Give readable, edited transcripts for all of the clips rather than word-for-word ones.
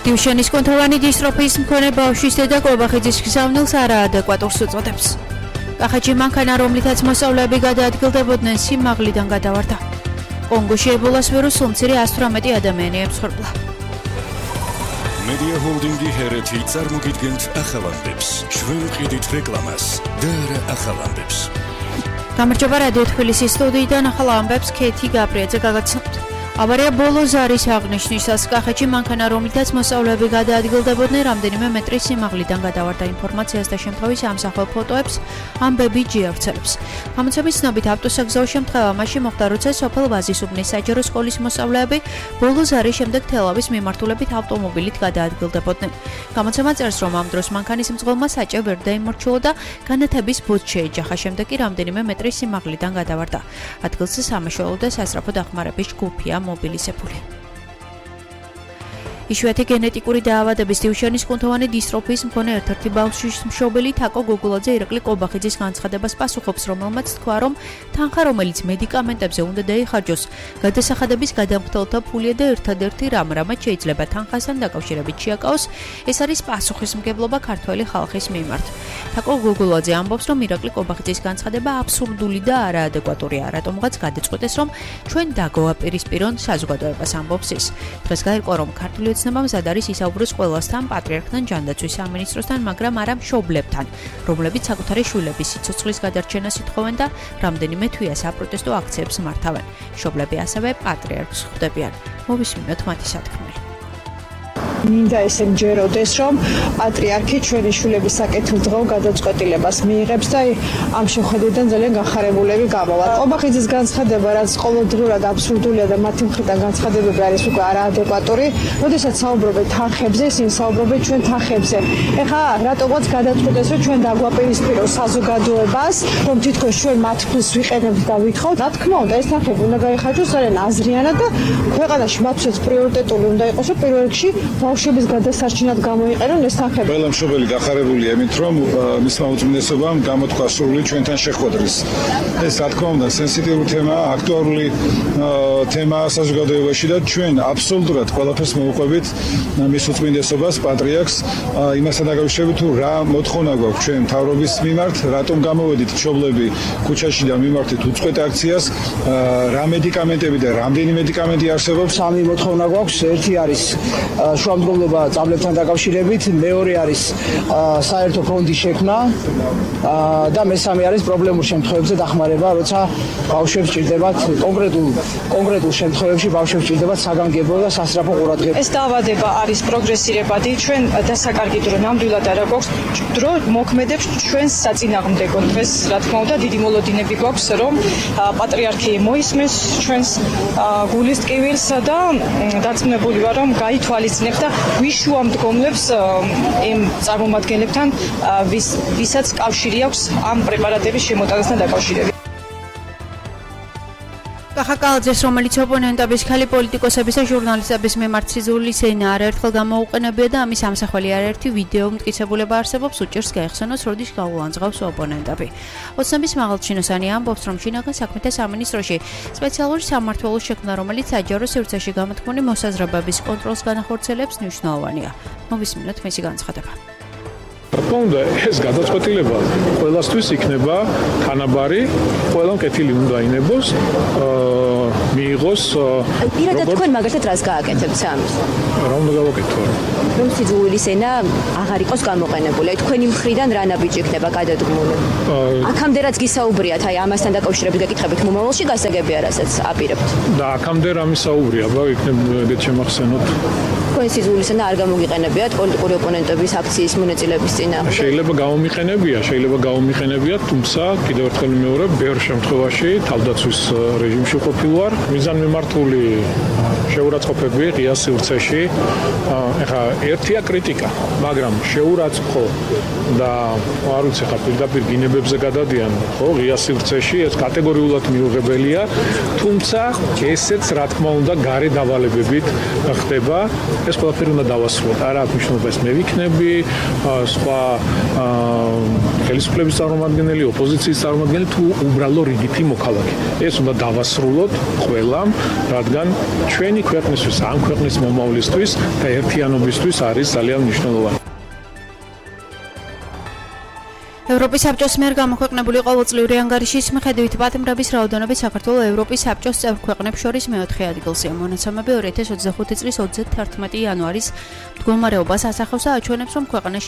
დიუშენის კუნთოვანი დისტროფიის მქონე ბავშვის დედა კობახიძის გზავნილს არაადეკვატურს უწოდებს. კახეთში მანქანა, რომლითაც მოსწავლეები გადაადგილდებოდნენ, სიმაღლიდან გადავარდა. კონგოში ებოლას ვირუსს უმცირე 118 ადამიანი ემსხვერპლა. Media Holding-ი ჰერეთი წარმოგიდგენთ ახალამდებს, ჩვენ ვყიდით რეკლამას და არა ახალამდებს. გამარჯობა, რადიო თბილისის სტუდიიდან ახალ ამბებს ქეთი გაბრიაძე გაგაცნობთ. ავარია ბოლო ზარის აღნიშვნისას კახეთში მანქანა, რომლითაც მოსწავლეები გადაადგილდებოდნენ, რამდენიმე მეტრის სიმაღლიდან გადავარდა. ინფორმაციას და შემთხვევის ამსახველ ფოტოებს ამბები ჯიავრცელებს. გამოცემის ცნობით, ავტოსაგზაო შემთხვევა მაშინ მოხდა, როცა სოფელ ვაზისუბნის საჯარო სკოლის მოსწავლეები ბოლო ზარის შემდეგ თელავის მიმართულებით ავტომობილით გადაადგილდებოდნენ. გამოცემა წერს, რომ ამ დროს მანქანის მძღოლმა საჭე ვერ დაიმორჩილა და განათების ბოც შეეჯახა, შემდეგ კი რამდენიმე მეტრის სიმაღლიდან გადავარდა. ადგილზე სამაშველო და სასწრაფო დახმარების ჯგუფია მობილიზებული. იშვიათი გენეტიკური დაავადების დიუშენის კუნთოვანი დისტროფიის მქონე ერთ-ერთი ბავშვის მშობელი თაკო გოგულაძე ირაკლი კობახიძის განცხადებას პასუხობს, რომელმაც თქვა, რომ თანხა, რომელიც მედიკამენტებზე უნდა დაიხარჯოს, გადასახადების გადამხდელთა ფულია და ერთადერთი რამ, რამაც შეიძლება თანხასთან დაკავშირებით შეაკავოს, ეს არის პასუხისმგებლობა ქართველი ხალხის მიმართ. თაკო გოგულაძე ამბობს, რომ ირაკლი კობახიძის განცხადება აბსურდული და არაადეკვატურია, რატომღაც გადაწყვეტეს, რომ ჩვენ დაგვაპირისპირონ საზოგადოებას, ამბობს ის. დღეს გაირკვა, რომ ქართული ოცნება მზად არის ისაუბროს ყველასთან, პატრიარქთან, ჯანდაცვის სამინისტროსთან, მაგრამ არა მშობლებთან, რომლებიც საკუთარი შვილების სიცოცხლის გადარჩენას ითხოვენ და რამდენიმე თვეა საპროტესტო აქციებს მართავენ. მშობლები ასევე პატრიარქს ხვდებიან. მოვისმინოთ მათი სათქმელი. მინდა ესე მჯეროდეს, რომ პატრიარქი ჩვენი შვილების საკეთილდღეო გადაწყვეტილებას მიიღებს და ამ შეხედვიდან ძალიან გახარებულები გამოვარ. კობახიძის განცხადება, რაც ყოველდღიურად აბსურდულია და მათი მხრიდან განცხადებები არის უკვე არაადეკვატური, როდესაც საუბრობენ თანხებზე, ისინი საუბრობენ ჩვენ თანხებზე. ეხლა რატომაც გადაწყვეტეს, რომ ჩვენ დაგვაპირისპიროს საზოგადოებას, რომ თითქოს ჩვენ მათ ფულს ვიყენებთ და ვითხოვთ. რა თქმა უნდა, ეს თანხები უნდა გაიხარჯოს ძალიან აზრიანად და ქვეყანაში მათთვის პრიორიტეტული უნდა იყოს, რომ პირველ რიგში ბავშვების გადასარჩენად გამოიყენონ ეს თანხები. ყველა მშობელი გახარებულია იმით, რომ მისმა უწმინდესობამ გამოთქვა სრული ჩვენთან შეხვედრის. ეს რა თქმა უნდა სენსიტიური თემაა, აქტუალური თემაა საზოგადოებაში და ჩვენ აბსოლუტურად ყველაფერს მოვუყვებით მის უწმინდესობას, პატრიარქს, იმასთან დაკავშირებით, თუ რა მოთხოვნა გვაქვს ჩვენ მთავრობის მიმართ, რატომ გამოვედით მშობლები ქუჩაში და მიმართეთ უწყვეტ აქციას, რა მედიკამენტები და რამდენი მედიკამენტი არსებობს. სამი მოთხოვნა გვაქვს, ერთი არის შუამდგომლობა წამლებთან დაკავშირებით, მეორე არის საერთო ფონდის შექმნა და მესამე არის პრობლემურ შემთხვევებზე დახმარება, როცა ბავშვებს ჭირდებათ კონკრეტულ შემთხვევებში ბავშვებს ჭირდებათ საგანგებო და სასწრაფო ყურადღება. ეს დაავადება არის პროგრესირებადი, ჩვენ დასაკარგით რომ ნამდვილად არა გვაქვს დრო მოქმედებს ჩვენს საწინააღმდეგო. დღეს რა თქმა უნდა დიდი მოლოდინები გვაქვს, რომ პატრიარქი მოისმენს ჩვენს გულის ტკივილს და დარწმუნებული ვარ, რომ გაითვალისწინებს და ვიშუამდგომლებს იმ წარმომადგენლებთან, ვისაც კავშირი აქვს ამ პრეპარატების შემოტანასთან დაკავშირებით. კახაკალაძეს, რომელიც ოპონენტების, ქალი პოლიტიკოსების და ჟურნალისტების მიმართ სიძულის ენა არაერთხელ გამოუყენებია და ამის ამსახველი არაერთი ვიდეო მტკიცებულება არსებობს, უჭერს გაიხსენოს, როდის გაულანძღავს ოპონენტები. ოცნების მაღალჩინოსანი ამბობს, რომ შინაგან საქმეთა სამინისტროში სპეციალური სამმართველოს შექმნა, რომელიც საჯარო სივრცეში გამოთქმული მოსაზრებების კონტროლს განახორციელებს, მნიშვნელოვანია. მოვისმინოთ მისი განცხადება. თქმა უნდა, ეს გადაწყვეტილება ყველასთვის იქნება თანაბარი, ყველამ კეთილი უნდა ინებოს, მიიღოს. პირადად თქვენ მაგალითად რას გააკეთებთ ამის? რა უნდა გავაკეთო? რომ სიძულვილის ენა აღარ იყოს გამოყენებული, თქვენი მხრიდან რა ნაბიჯი იქნება გადადგმული? აქამდე რაც გისაუბრიათ, აი ამასთან დაკავშირებით გეკითხებით, მომავალში გასაგებია, რასაც აპირებთ. და აქამდე რა მისაუბრია, იქნებ ეგეთ შემახსენოთ. თქვენ სიძულვილის ენა არ გამოგიყენებიათ პოლიტიკური ოპონენტების აქციის მონაწილეების წინააღმდეგ? შეიძლება გაუმიყენებიათ, თუმცა კიდევ ერთხელ მეორე, ბევრ შემთხვევაში თავდაცვის რეჟიმში ყოფილ ვარ. მიზანმიმართული შეურაცხყოფები ღია სივრცეში. ეხლა ერთია კრიტიკა, მაგრამ შეურაცხო და არ ვიცი ხა პირდაპირ გინებებზე გადადიან, ხო, ღია სივრცეში ეს კატეგორიულად მიუღებელია, თუმცა ესეც რა თქმა უნდა გარე დავალებებით ხდება. ეს ყველაფერი უნდა დავასრულოთ. არა აქვს მნიშვნელობა ეს მე ვიქნები, სხვა ხელისუფლების წარმომადგენელი, ოპოზიციის წარმომადგენელი თუ უბრალო რიგითი მოქალაქე. ეს უნდა დავასრულოთ ყველამ, რადგან ჩვენ ჩვენი ქვეყნისთვის, ამ ქვეყნის მომავლისთვის და ერთიანობისთვის არის ძალიან მნიშვნელოვანი. ევროპის საბჭოს მიერ გამოქვეყნებული ყოველწლიური ანგარიშის მიხედვით პატიმრების რაოდენობით საქართველო ევროპის საბჭოს წევრ ქვეყნებს შორის მეოთხე ადგილზეა. მონაცემები 2025 წლის 31 იანვარის მდგომარეობას ასახავს და აჩვენებს, რომ ქვეყანაში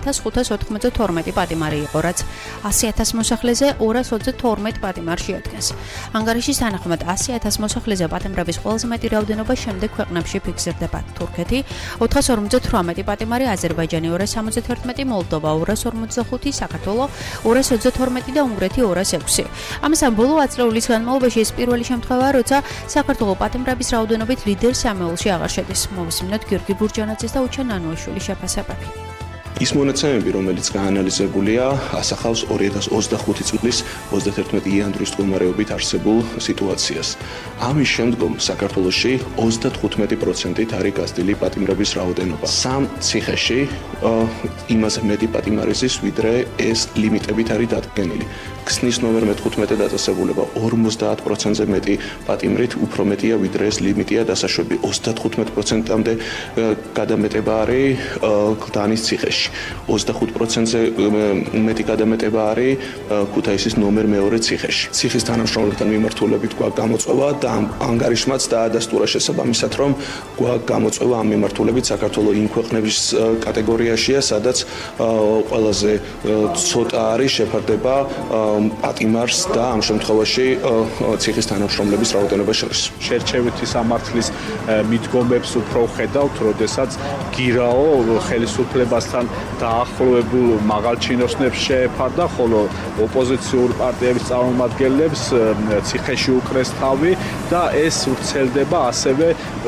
8592 პატიმარი იყო, რაც 100,000 მოსახლეზე 222 პატიმარს შეადგენს. ანგარიშის თანახმად 100,000 მოსახლეზე პატიმრების ყველაზე მეტი რაოდენობა შემდეგ ქვეყნებში ფიქსირდება: თურქეთი 458 პატიმარი, აზერბაიჯანი 271, მოლდოვა 245, საქართველო 222 და უნგრეთი 206. ამასთან ბოლო ათწლეულის განმავლობაში ეს პირველი შემთხვევაა, როცა საქართველო პატიმრების რაოდენობით ლიდერ სამეულში აღარ შედის. მოვისმინოთ გიორგი ბურჯანაძის და უჩა ნანუაშვილის შეფასებები. ის მონაცემები, რომელიც გაანალიზებულია, ასახავს 2025 წლის 31 იანვრის მდგომარეობით არსებულ სიტუაციას. ამის შემდგომ საქართველოში 35%-ით არის გაზრდილი პატიმრების რაოდენობა. სამ ციხეში იმაზე მეტი პატიმარი ზის, ვიდრე ეს ლიმიტებით არის დადგენილი. ქსნის ნომერ 15 დაწესებულება 50%-ზე მეტი პატიმრით უფრო მეტია, ვიდრე ეს ლიმიტია დასაშვები. 35%-მდე გადამეტება არის გლდანის ციხეში. 25%-ზე მეტი გადამეტება არის ქუთაისის ნომერ 2 ციხეში. ციხის თანამშრომლებთან მიმართულებით გვაქვს გამოწვევა და ანგარიშმაც დაადასტურა შესაბამისად, რომ გვაქვს გამოწვევა ამ მიმართულებით საქართველოს იმ ქვეყნების კატეგორიაშია, სადაც ყველაზე ცოტა არის შეფარდება პატიმარს და ამ შემთხვევაში ციხის თანამშრომლების რაოდენობა შორის. შერჩევითი სამართლის მიდგომებს უფრო ხედავთ, როდესაც გირაო ხელისუფლებასთან დაახლოებულ მაღალჩინოსნებს შეეფარდა, ხოლო ოპოზიციურ პარტიების წარმომადგენლებს ციხეში უკრეს თავი და ეს ვრცელდება ასევე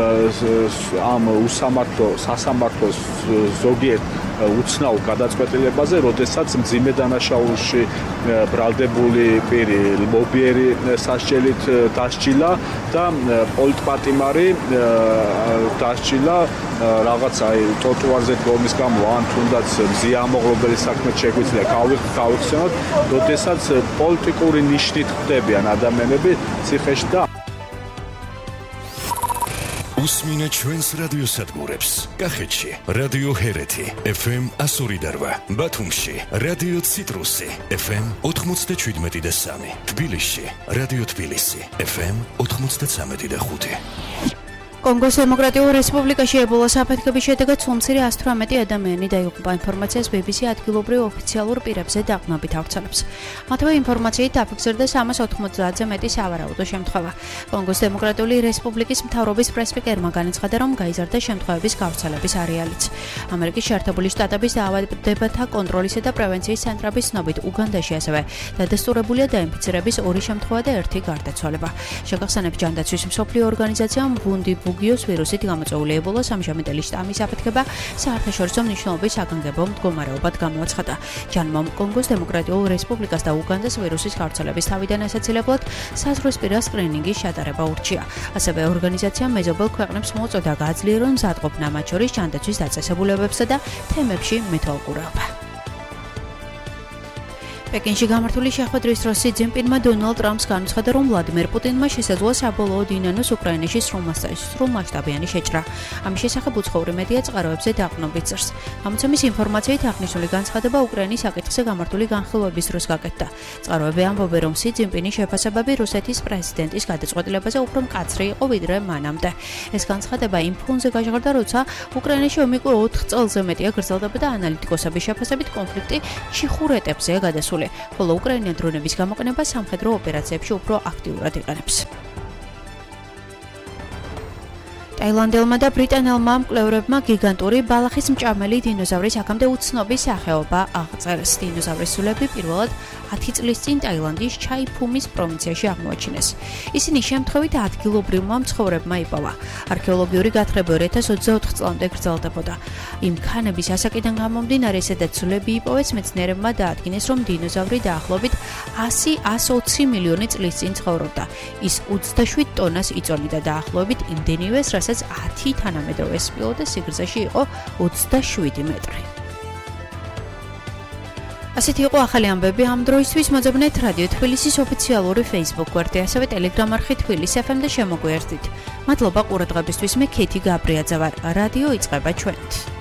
ამ სასამართლოს ზოგიერთ უცნაურ გადაწყვეტილებაზე, როდესაც მძიმე დანაშაულში ბრალდებული პირი მობიერი სასჯელით დასჯილა და პოლიტპატიმარი დასჯილა რაღაცა ტროტუარზე დგომის გამო, ან თუნდაც მზიამოღლობელი საქმე შეგვიძლია გავიხსენოთ, როდესაც პოლიტიკური ნიშნით ხდებიან ადამიანები ციხეში და უსმინე ჩვენს რადიოსადგურებს. კახეთში რადიო ჰერეთი FM 102.8, ბათუმში რადიო ციტრუსი FM 97.3, თბილისში რადიო თბილისი FM 93.5. კონგოს დემოკრატიულ რესპუბლიკაში ებოლას აფეთქების შედეგად სულმცირე 118 ადამიანი დაიღუპა. ინფორმაციას BBC ადგილობრივ ოფიციალურ პირებზე დაყნობით ავრცელებს. მათივე ინფორმაციით დაფიქსირდა 390-ზე მეტი სავარაუდო შემთხვევა. კონგოს დემოკრატიული რესპუბლიკის მთავრობის პრესპიკერმა განაცხადა, რომ გაიზარდა შემთხვევების გავრცელების არეალიც. ამერიკის შეერთებული შტატების დაავადებათა კონტროლისა და პრევენციის ცენტრების ცნობით, უგანდაში ასევე დადასტურებულია დაინფიცირების 2 შემთხვევა და 1 გარდაცვალება. შეგახსენებთ, ჯანდაცვის მსოფლიო ორგანიზაციამ ბუგიოს ვირუსით გამოწვეული ებოლას ამჟამად შტამის აფეთქება საერთაშორისო მნიშვნელობის საგანგებო მდგომარეობად გამოაცხადა. ჯანმომ კონგოს დემოკრატიულ რესპუბლიკას და უგანდას ვირუსის გავრცელების თავიდან ასაცილებლად საზღვრისპირა სკრინინგის ჩატარება ურჩია. ასევე ორგანიზაციამ მეზობელ ქვეყნებს მოუწოდა გააძლიერონ მზადყოფნა, მათ შორის ჯანდაცვის დაწესებულებებსა და თემებში მეთვალყურეობა. პეკინში გამართული შეხვედრის დროს სი ძინპინმა დონალდ ტრამპს განაცხადა, რომ ვლადიმერ პუტინმა შესაძლოა საბოლოოდ ინანოს უკრაინაში სრულმასშტაბიანი შეჭრა. ამის შესახებ უცხოური მედია წყაროებზე დაყრდნობით წერს. გამოცემის ინფორმაციით აღნიშნული განცხადება უკრაინის საკითხზე გამართული განხილვების დროს გაკეთდა. წყაროები ამბობენ, რომ სი ძინპინის შეფასებები რუსეთის პრეზიდენტის გადაწყვეტილებაზე უფრო მკაცრი იყო, ვიდრე მანამდე. ეს განცხადება იმ ფონზე გაჟღერდა, როცა უკრაინაში ომი 4 წელზე მეტია გრძელდება და ანალიტიკოსების შეფასებით კონფლიქტი ჩიხურ ეტაპზეა გადასული. ხოლო უკრაინა დრონების გამოყენება სამხედრო ოპერაციებში უფრო აქტიურად იყენებს. ტაილანდელმა და ბრიტანელმა მკვლევრებმა გიგანტური ბალახის მჭამელი დინოზავრის აქამდე უცნობი სახეობა აღწერეს. დინოზავრის სულები პირველად 10 წლის წინ ტაილანდის ჩაიფუმის პროვინციაში აღმოაჩინეს. ისინი შემთხვევით ადგილობრივმა მცხოვრებმა იპოვა. არქეოლოგიური გათხრება 2024 წლამდე გრძელდებოდა. იმ ქანების ასაკიდან გამომდინარე, სადაც სულები იპოვეს, მეცნიერებმა დაადგინეს, რომ დინოზავრი დაახლოებით 100-120 მილიონი წლის წინ ცხოვრობდა. ის 27 ტონას იწონიდა დაახლოებით იმდენივეს, რასაც 10 თანამედროვე სპილო და სიგრძეში იყო 27 მეტრი. ასეთი იყო ახალი ამბები ამ დროისთვის. მოძებნეთ რადიო თბილისის ოფიციალური Facebook გვერდი, ასევე Telegram არხი თბილისი FM და შემოგვიერთდით. მადლობა ყურადღებისთვის. მე ქეთი გაბრიაძე ვარ. რადიო იწყება ჩვენით.